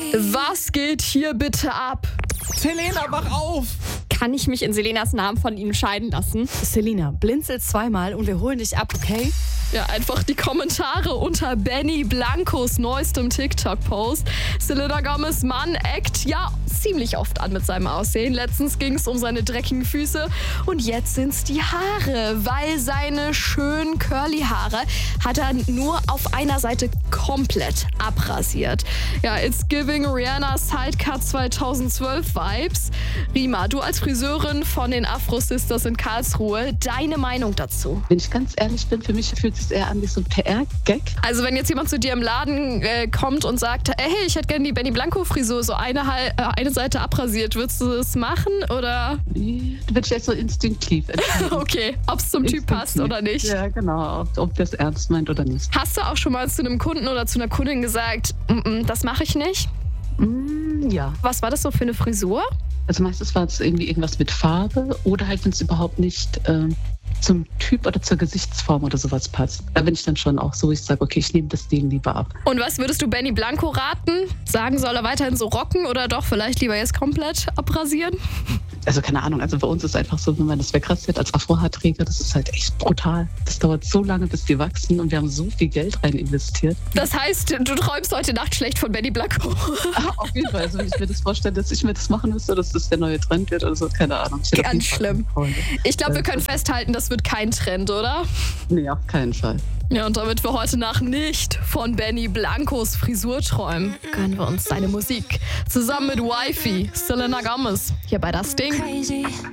Was geht hier bitte ab? Selena, wach auf! Kann ich mich in Selenas Namen von Ihnen scheiden lassen? Selena, blinzel zweimal und wir holen dich ab, okay? Ja, einfach die Kommentare unter Benny Blancos neuestem TikTok-Post. Selena Gomez Mann eckt ja ziemlich oft an mit seinem Aussehen. Letztens ging es um seine dreckigen Füße und jetzt sind es die Haare, weil seine schönen Curly-Haare hat er nur auf einer Seite komplett abrasiert. Ja, it's giving Rihanna Sidecut 2012 Vibes. Rima, du als Friseurin von den Afro Sisters in Karlsruhe, deine Meinung dazu? Wenn ich ganz ehrlich bin, für mich fühlt es sich eher an wie so ein PR-Gag. Also wenn jetzt jemand zu dir im Laden kommt und sagt, hey, ich hätte gerne die Benny Blanco Frisur, so eine Seite abrasiert, würdest du das machen oder? Nee, da würde ich jetzt so instinktiv entscheiden. Okay, ob es zum Typ passt oder nicht. Ja, genau, ob der es ernst meint oder nicht. Hast du auch schon mal zu einem Kunden oder zu einer Kundin gesagt, das mache ich nicht? Ja. Was war das so für eine Frisur? Also meistens war es irgendwie irgendwas mit Farbe oder halt, wenn es überhaupt nicht zum Typ oder zur Gesichtsform oder sowas passt. Da bin ich dann schon auch so, ich sage, okay, ich nehme das Ding lieber ab. Und was würdest du Benny Blanco raten? Sagen, soll er weiterhin so rocken oder doch vielleicht lieber jetzt komplett abrasieren? Also keine Ahnung, also bei uns ist es einfach so, wenn man das wegrasiert als Afro-Haarträger, das ist halt echt brutal. Das dauert so lange, bis die wachsen und wir haben so viel Geld rein investiert. Das heißt, du träumst heute Nacht schlecht von Benny Blanco? Auf jeden Fall, also wenn ich mir das vorstelle, dass ich mir das machen müsste, dass das der neue Trend wird oder so, keine Ahnung. Ganz schlimm. Ich glaube, wir können festhalten, das wird kein Trend, oder? Nee, auf keinen Fall. Ja, und damit wir heute Nacht nicht von Benny Blancos Frisur träumen, gönnen wir uns seine Musik. Zusammen mit Wifey, Selena Gomez, hier bei Das Ding.